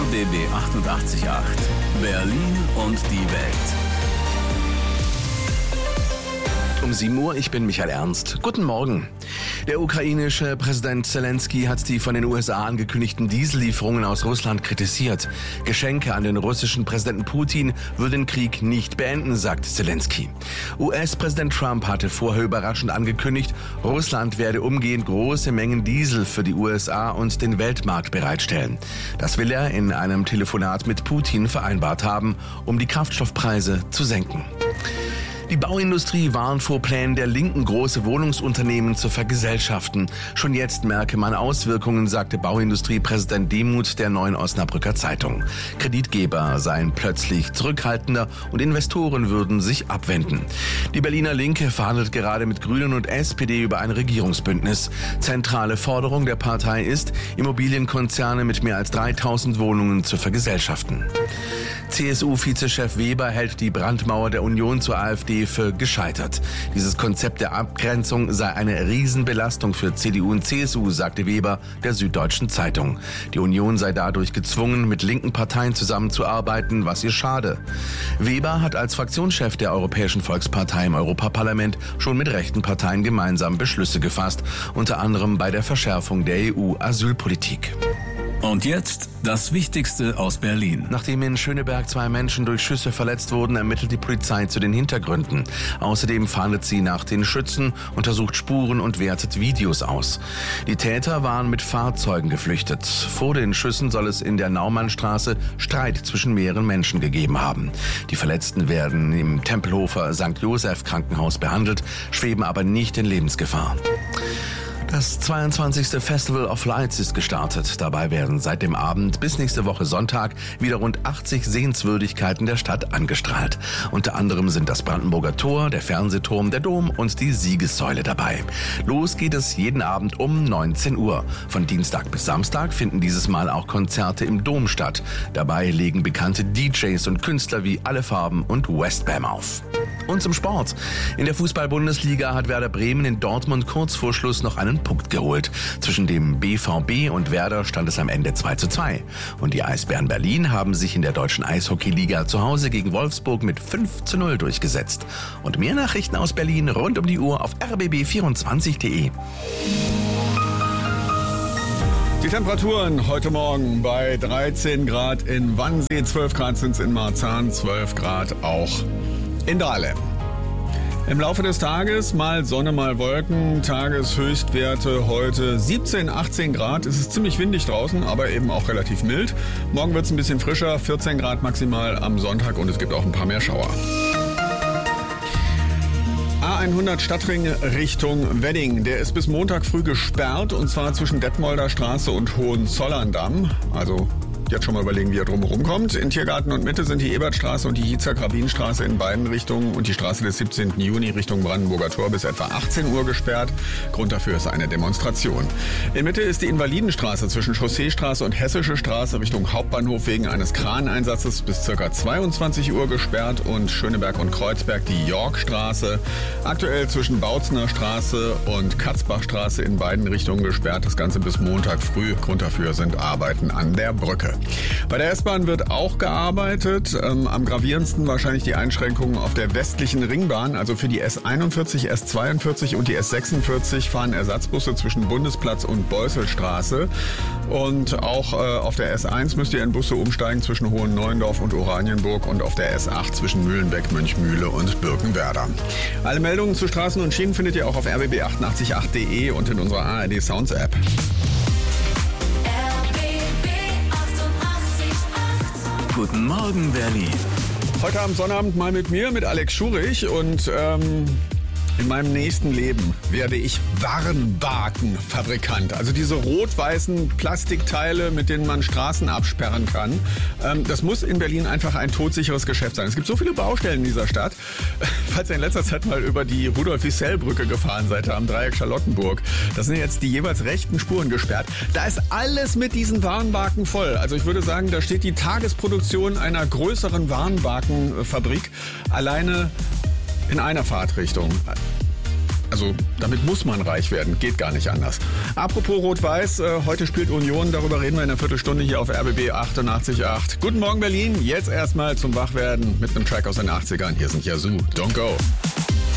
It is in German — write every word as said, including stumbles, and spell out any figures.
B B achtundachtzig Komma acht. Berlin und die Welt. Um sieben Uhr, ich bin Michael Ernst. Guten Morgen. Der ukrainische Präsident Zelensky hat die von den U S A angekündigten Diesellieferungen aus Russland kritisiert. Geschenke an den russischen Präsidenten Putin würden den Krieg nicht beenden, sagt Zelensky. U S-Präsident Trump hatte vorher überraschend angekündigt, Russland werde umgehend große Mengen Diesel für die U S A und den Weltmarkt bereitstellen. Das will er in einem Telefonat mit Putin vereinbart haben, um die Kraftstoffpreise zu senken. Die Bauindustrie warnt vor Plänen der Linken, große Wohnungsunternehmen zu vergesellschaften. Schon jetzt merke man Auswirkungen, sagte Bauindustriepräsident Demuth der Neuen Osnabrücker Zeitung. Kreditgeber seien plötzlich zurückhaltender und Investoren würden sich abwenden. Die Berliner Linke verhandelt gerade mit Grünen und S P D über ein Regierungsbündnis. Zentrale Forderung der Partei ist, Immobilienkonzerne mit mehr als dreitausend Wohnungen zu vergesellschaften. C S U-Vizechef Weber hält die Brandmauer der Union zur AfD für gescheitert. Dieses Konzept der Abgrenzung sei eine Riesenbelastung für C D U und C S U, sagte Weber der Süddeutschen Zeitung. Die Union sei dadurch gezwungen, mit linken Parteien zusammenzuarbeiten, was ihr schade. Weber hat als Fraktionschef der Europäischen Volkspartei im Europaparlament schon mit rechten Parteien gemeinsam Beschlüsse gefasst, unter anderem bei der Verschärfung der E U-Asylpolitik. Und jetzt das Wichtigste aus Berlin. Nachdem in Schöneberg zwei Menschen durch Schüsse verletzt wurden, ermittelt die Polizei zu den Hintergründen. Außerdem fahndet sie nach den Schützen, untersucht Spuren und wertet Videos aus. Die Täter waren mit Fahrzeugen geflüchtet. Vor den Schüssen soll es in der Naumannstraße Streit zwischen mehreren Menschen gegeben haben. Die Verletzten werden im Tempelhofer Sankt Joseph Krankenhaus behandelt, schweben aber nicht in Lebensgefahr. Das zweiundzwanzigste Festival of Lights ist gestartet. Dabei werden seit dem Abend bis nächste Woche Sonntag wieder rund achtzig Sehenswürdigkeiten der Stadt angestrahlt. Unter anderem sind das Brandenburger Tor, der Fernsehturm, der Dom und die Siegessäule dabei. Los geht es jeden Abend um neunzehn Uhr. Von Dienstag bis Samstag finden dieses Mal auch Konzerte im Dom statt. Dabei legen bekannte D Js und Künstler wie Alle Farben und Westbam auf. Und zum Sport. In der Fußball-Bundesliga hat Werder Bremen in Dortmund kurz vor Schluss noch einen Punkt geholt. Zwischen dem B V B und Werder stand es am Ende zwei zu zwei. Und die Eisbären Berlin haben sich in der deutschen Eishockeyliga zu Hause gegen Wolfsburg mit fünf zu null durchgesetzt. Und mehr Nachrichten aus Berlin rund um die Uhr auf r b b vierundzwanzig punkt d e. Die Temperaturen heute Morgen bei dreizehn Grad in Wannsee, zwölf Grad sind es in Marzahn, zwölf Grad auch in Dahlem. Im Laufe des Tages mal Sonne, mal Wolken, Tageshöchstwerte heute siebzehn, achtzehn Grad. Es ist ziemlich windig draußen, aber eben auch relativ mild. Morgen wird es ein bisschen frischer, vierzehn Grad maximal am Sonntag und es gibt auch ein paar mehr Schauer. A hundert Stadtring Richtung Wedding. Der ist bis Montag früh gesperrt und zwar zwischen Detmolder Straße und Hohenzollern-Damm. Also jetzt schon mal überlegen, wie er drumherum kommt. In Tiergarten und Mitte sind die Ebertstraße und die Jitzer-Grabin-Straße in beiden Richtungen und die Straße des siebzehnten Juni Richtung Brandenburger Tor bis etwa achtzehn Uhr gesperrt. Grund dafür ist eine Demonstration. In Mitte ist die Invalidenstraße zwischen Chausseestraße und Hessische Straße Richtung Hauptbahnhof wegen eines Kraneinsatzes bis ca. zweiundzwanzig Uhr gesperrt und Schöneberg und Kreuzberg die Yorkstraße. Aktuell zwischen Bautzner Straße und Katzbachstraße in beiden Richtungen gesperrt. Das Ganze bis Montag früh. Grund dafür sind Arbeiten an der Brücke. Bei der S-Bahn wird auch gearbeitet. Ähm, am gravierendsten wahrscheinlich die Einschränkungen auf der westlichen Ringbahn. Also für die S einundvierzig, S zweiundvierzig und die S sechsundvierzig fahren Ersatzbusse zwischen Bundesplatz und Beusselstraße. Und auch äh, auf der S eins müsst ihr in Busse umsteigen zwischen Hohen-Neuendorf und Oranienburg und auf der S acht zwischen Mühlenbeck, Mönchmühle und Birkenwerder. Alle Meldungen zu Straßen und Schienen findet ihr auch auf r b b achtundachtzig punkt acht punkt d e und in unserer A R D Sounds App. Guten Morgen, Berlin. Heute am Sonnabend mal mit mir, mit Alex Schurich und ähm, in meinem nächsten Leben werde ich Warnbakenfabrikant. Also diese rot-weißen Plastikteile, mit denen man Straßen absperren kann. Ähm, das muss in Berlin einfach ein todsicheres Geschäft sein. Es gibt so viele Baustellen in dieser Stadt. Falls ihr in letzter Zeit mal über die Rudolf-Wiesel-Brücke gefahren seid, am Dreieck Charlottenburg, da sind jetzt die jeweils rechten Spuren gesperrt. Da ist alles mit diesen Warnbaken voll. Also ich würde sagen, da steht die Tagesproduktion einer größeren Warnbakenfabrik alleine in einer Fahrtrichtung. Also damit muss man reich werden, geht gar nicht anders. Apropos Rot-Weiß, äh, heute spielt Union, darüber reden wir in einer Viertelstunde hier auf R B B achtundachtzig Komma acht. Guten Morgen Berlin, jetzt erstmal zum Wachwerden mit einem Track aus den achtzigern. Hier sind Yazoo, Don't Go.